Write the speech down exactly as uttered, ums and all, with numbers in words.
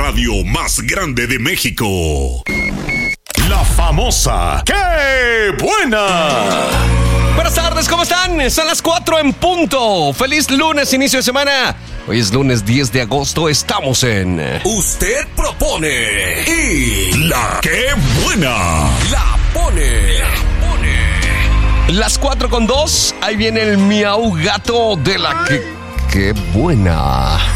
radio más grande de México. La famosa ¡Qué buena! Buenas tardes, ¿cómo están? Son las cuatro en punto. Feliz lunes, inicio de semana. Hoy es lunes diez de agosto, estamos en... Usted propone y la ¡Qué buena! La pone. La pone. Las cuatro con dos, ahí viene el miau gato de la que... ¡Qué buena!